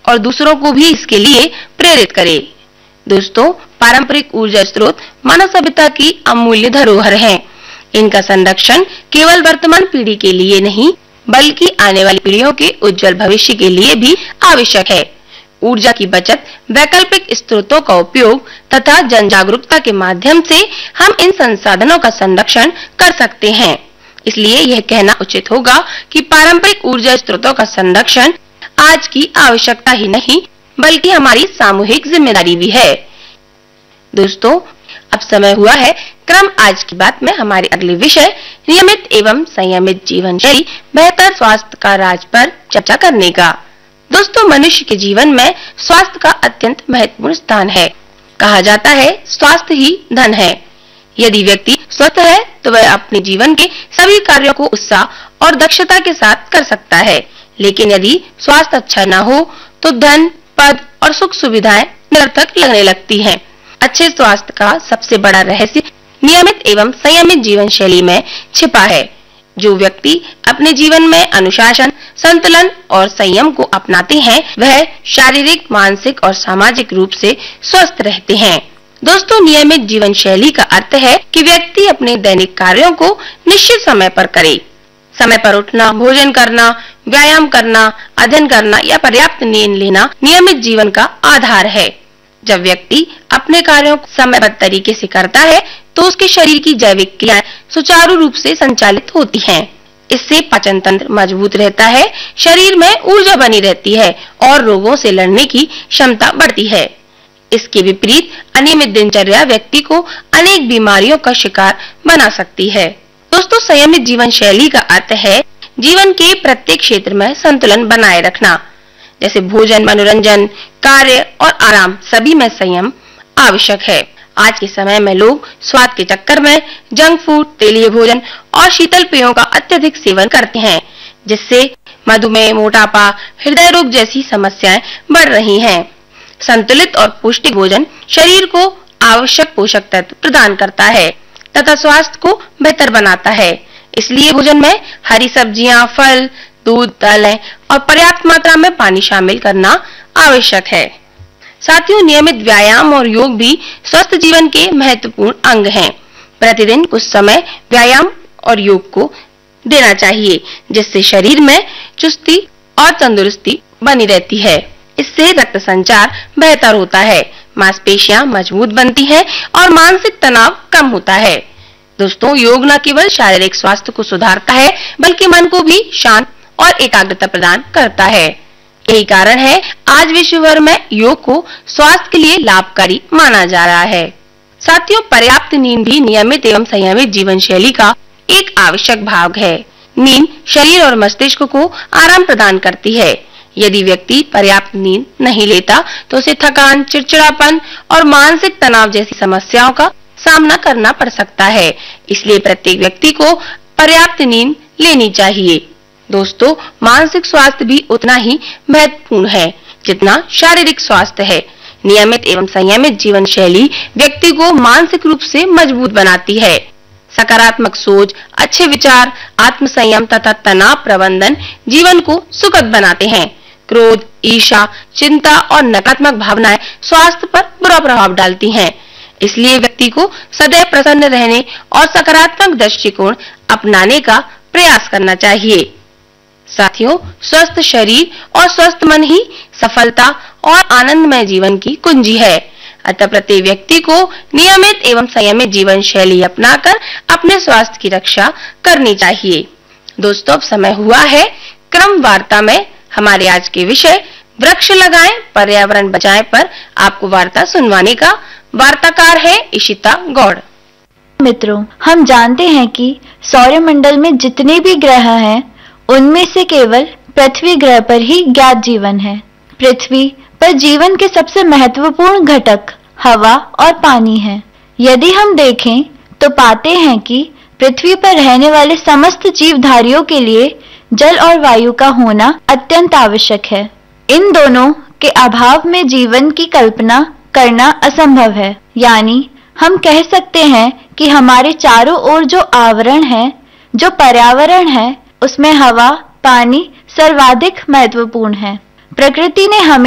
और दूसरों को भी इसके लिए प्रेरित करे। दोस्तों, पारंपरिक ऊर्जा स्रोत मानव सभ्यता की अमूल्य धरोहर हैं। इनका संरक्षण केवल वर्तमान पीढ़ी के लिए नहीं, बल्कि आने वाली पीढ़ियों के उज्जवल भविष्य के लिए भी आवश्यक है। ऊर्जा की बचत, वैकल्पिक स्रोतों का उपयोग तथा जन जागरूकता के माध्यम से हम इन संसाधनों का संरक्षण कर सकते हैं। इसलिए यह कहना उचित होगा कि पारंपरिक ऊर्जा स्रोतों का संरक्षण आज की आवश्यकता ही नहीं, बल्कि हमारी सामूहिक जिम्मेदारी भी है। दोस्तों, अब समय हुआ है क्रम आज की बात में हमारे अगले विषय नियमित एवं संयमित जीवन शैली बेहतर स्वास्थ्य का राज पर चर्चा करने का। दोस्तों, मनुष्य के जीवन में स्वास्थ्य का अत्यंत महत्वपूर्ण स्थान है। कहा जाता है, स्वास्थ्य ही धन है। यदि व्यक्ति स्वस्थ है तो वह अपने जीवन के सभी कार्यों को उत्साह और दक्षता के साथ कर सकता है। लेकिन यदि स्वास्थ्य अच्छा न हो तो धन, पद और सुख सुविधाएं निरर्थक लगने लगती हैं। अच्छे स्वास्थ्य का सबसे बड़ा रहस्य नियमित एवं संयमित जीवन शैली में छिपा है। जो व्यक्ति अपने जीवन में अनुशासन, संतुलन और संयम को अपनाते हैं, वह शारीरिक, मानसिक और सामाजिक रूप से स्वस्थ रहते हैं। दोस्तों, नियमित जीवन शैली का अर्थ है कि व्यक्ति अपने दैनिक कार्यों को निश्चित समय पर करे। समय पर उठना, भोजन करना, व्यायाम करना, अध्ययन करना या पर्याप्त नींद लेना नियमित जीवन का आधार है। जब व्यक्ति अपने कार्यों को समयबद्ध तरीके से करता है तो उसके शरीर की जैविक क्रियाएं सुचारू रूप से संचालित होती हैं। इससे पाचन तंत्र मजबूत रहता है, शरीर में ऊर्जा बनी रहती है और रोगों से लड़ने की क्षमता बढ़ती है। इसके विपरीत अनियमित दिनचर्या व्यक्ति को अनेक बीमारियों का शिकार बना सकती है। दोस्तों, संयमित जीवन शैली का अर्थ है जीवन के प्रत्येक क्षेत्र में संतुलन बनाए रखना। जैसे भोजन, मनोरंजन, कार्य और आराम, सभी में संयम आवश्यक है। आज के समय में लोग स्वाद के चक्कर में जंक फूड, तेलीय भोजन और शीतल पेयों का अत्यधिक सेवन करते हैं, जिससे मधुमेह, मोटापा, हृदय रोग जैसी समस्याएं बढ़ रही हैं। संतुलित और पौष्टिक भोजन शरीर को आवश्यक पोषक तत्व प्रदान करता है तथा स्वास्थ्य को बेहतर बनाता है। इसलिए भोजन में हरी सब्जियां, फल, दूध, दालें और पर्याप्त मात्रा में पानी शामिल करना आवश्यक है। साथियों, नियमित व्यायाम और योग भी स्वस्थ जीवन के महत्वपूर्ण अंग हैं। प्रतिदिन कुछ समय व्यायाम और योग को देना चाहिए, जिससे शरीर में चुस्ती और तंदुरुस्ती बनी रहती है। इससे रक्त संचार बेहतर होता है, मांसपेशियां मजबूत बनती हैं और मानसिक तनाव कम होता है। दोस्तों, योग न केवल शारीरिक स्वास्थ्य को सुधारता है, बल्कि मन को भी शांत और एकाग्रता प्रदान करता है। यही कारण है आज विश्व भर में योग को स्वास्थ्य के लिए लाभकारी माना जा रहा है। साथियों, पर्याप्त नींद भी नियमित एवं संयमित जीवन शैली का एक आवश्यक भाग है। नींद शरीर और मस्तिष्क को आराम प्रदान करती है। यदि व्यक्ति पर्याप्त नींद नहीं लेता तो उसे थकान, चिड़चिड़ापन और मानसिक तनाव जैसी समस्याओं का सामना करना पड़ सकता है। इसलिए प्रत्येक व्यक्ति को पर्याप्त नींद लेनी चाहिए। दोस्तों, मानसिक स्वास्थ्य भी उतना ही महत्वपूर्ण है जितना शारीरिक स्वास्थ्य है। नियमित एवं संयमित जीवन शैली व्यक्ति को मानसिक रूप से मजबूत बनाती है। सकारात्मक सोच, अच्छे विचार, आत्मसंयम तथा तनाव प्रबंधन जीवन को सुखद बनाते हैं। क्रोध, ईर्ष्या, चिंता और नकारात्मक भावनाएं स्वास्थ्य पर बुरा प्रभाव डालती हैं। इसलिए व्यक्ति को सदैव प्रसन्न रहने और सकारात्मक दृष्टिकोण अपनाने का प्रयास करना चाहिए। साथियों, स्वस्थ शरीर और स्वस्थ मन ही सफलता और आनंदमय जीवन की कुंजी है। अतः प्रत्येक व्यक्ति को नियमित एवं संयमित जीवन शैली अपनाकर अपने स्वास्थ्य की रक्षा करनी चाहिए। दोस्तों, अब समय हुआ है क्रम वार्ता में हमारे आज के विषय वृक्ष लगाएं, पर्यावरण बचाएं पर आपको वार्ता सुनवाने का। वार्ताकार है इशिता गौड़। मित्रों, हम जानते हैं कि सौरमंडल में जितने भी ग्रह हैं, उनमें से केवल पृथ्वी ग्रह पर ही ज्ञात जीवन है। पृथ्वी पर जीवन के सबसे महत्वपूर्ण घटक हवा और पानी है। यदि हम देखें तो पाते हैं कि पृथ्वी पर रहने वाले समस्त जीवधारियों के लिए जल और वायु का होना अत्यंत आवश्यक है। इन दोनों के अभाव में जीवन की कल्पना करना असंभव है। यानी हम कह सकते हैं कि हमारे चारों ओर जो आवरण है, जो पर्यावरण है, उसमें हवा, पानी सर्वाधिक महत्वपूर्ण है। प्रकृति ने हमें